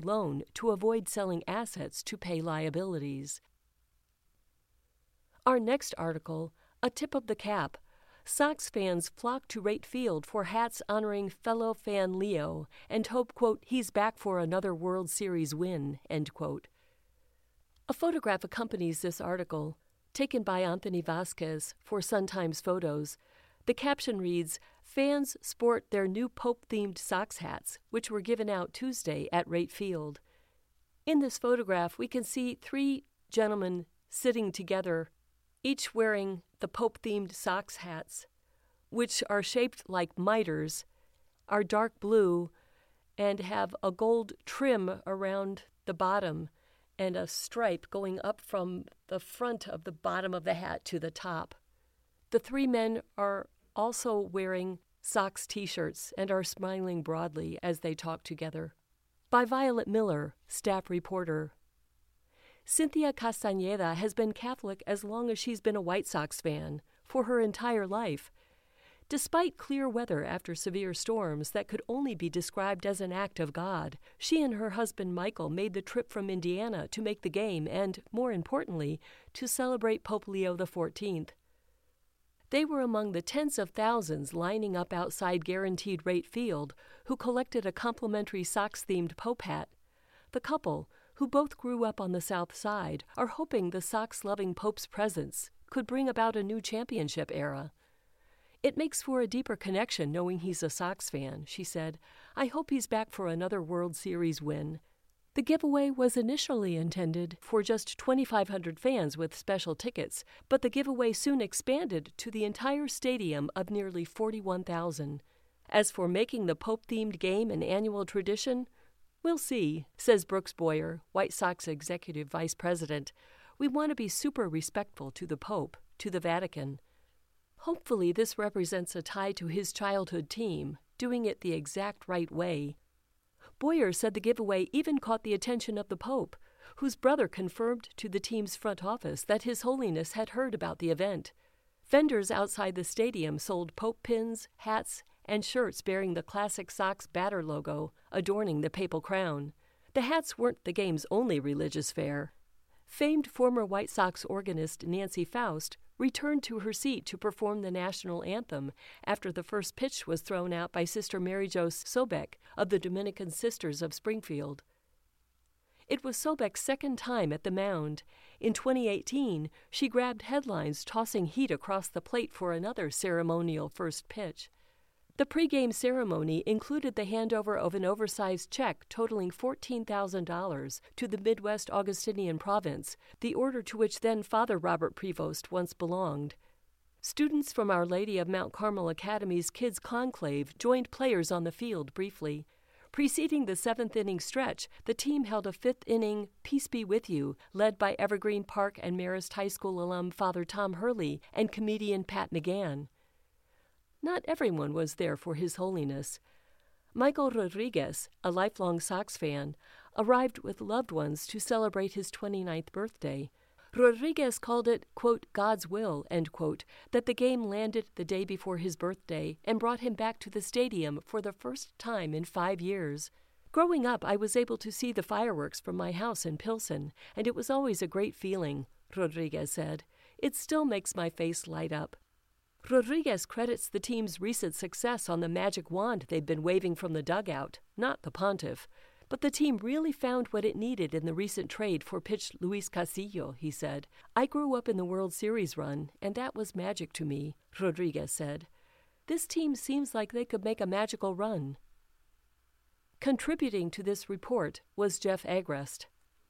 loan to avoid selling assets to pay liabilities. Our next article, a tip of the cap. Sox fans flock to Rate Field for hats honoring fellow fan Leo and hope, quote, he's back for another World Series win, end quote. A photograph accompanies this article, taken by Anthony Vasquez for Sun-Times Photos. The caption reads, "Fans sport their new Pope-themed Sox hats, which were given out Tuesday at Rate Field." In this photograph, we can see three gentlemen sitting together, each wearing the Pope-themed Sox hats, which are shaped like miters, are dark blue, and have a gold trim around the bottom and a stripe going up from the front of the bottom of the hat to the top. The three men are also wearing Sox t-shirts and are smiling broadly as they talk together. By Violet Miller, staff reporter. Cynthia Castañeda has been Catholic as long as she's been a White Sox fan, for her entire life. Despite clear weather after severe storms that could only be described as an act of God, she and her husband Michael made the trip from Indiana to make the game and, more importantly, to celebrate Pope Leo XIV. They were among the tens of thousands lining up outside Guaranteed Rate Field who collected a complimentary Sox-themed Pope hat. The couple, who both grew up on the South Side, are hoping the Sox-loving Pope's presence could bring about a new championship era. "It makes for a deeper connection knowing he's a Sox fan," she said. "I hope he's back for another World Series win." The giveaway was initially intended for just 2,500 fans with special tickets, but the giveaway soon expanded to the entire stadium of nearly 41,000. As for making the Pope-themed game an annual tradition, we'll see, says Brooks Boyer, White Sox executive vice president. "We want to be super respectful to the Pope, to the Vatican. Hopefully this represents a tie to his childhood team, doing it the exact right way." Boyer said the giveaway even caught the attention of the Pope, whose brother confirmed to the team's front office that His Holiness had heard about the event. Vendors outside the stadium sold Pope pins, hats, and shirts bearing the classic Sox batter logo adorning the papal crown. The hats weren't the game's only religious fare. Famed former White Sox organist Nancy Faust returned to her seat to perform the national anthem after the first pitch was thrown out by Sister Mary Jo Sobek of the Dominican Sisters of Springfield. It was Sobek's second time at the mound. In 2018, she grabbed headlines tossing heat across the plate for another ceremonial first pitch. The pregame ceremony included the handover of an oversized check totaling $14,000 to the Midwest Augustinian province, the order to which then Father Robert Prevost once belonged. Students from Our Lady of Mount Carmel Academy's Kids Conclave joined players on the field briefly. Preceding the seventh-inning stretch, the team held a fifth-inning Peace Be With You, led by Evergreen Park and Marist High School alum Father Tom Hurley and comedian Pat McGann. Not everyone was there for His Holiness. Michael Rodriguez, a lifelong Sox fan, arrived with loved ones to celebrate his 29th birthday. Rodriguez called it, quote, God's will, end quote, that the game landed the day before his birthday and brought him back to the stadium for the first time in 5 years. "Growing up, I was able to see the fireworks from my house in Pilsen, and it was always a great feeling," Rodriguez said. "It still makes my face light up." Rodriguez credits the team's recent success on the magic wand they've been waving from the dugout, not the pontiff. But the team really found what it needed in the recent trade for pitcher Luis Castillo, he said. "I grew up in the World Series run, and that was magic to me," Rodriguez said. "This team seems like they could make a magical run." Contributing to this report was Jeff Agrest.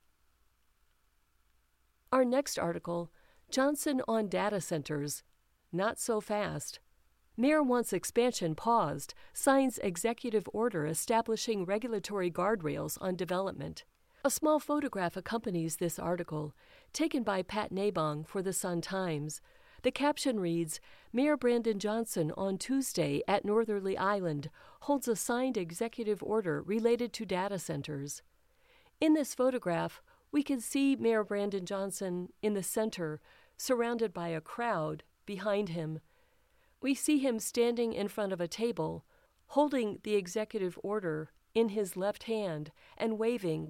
Our next article, Johnson on data centers. Not so fast. Mayor wants expansion paused, signs executive order establishing regulatory guardrails on development. A small photograph accompanies this article, taken by Pat Nabong for the Sun-Times. The caption reads, "Mayor Brandon Johnson on Tuesday at Northerly Island holds a signed executive order related to data centers." In this photograph, we can see Mayor Brandon Johnson in the center, surrounded by a crowd behind him. We see him standing in front of a table, holding the executive order in his left hand and waving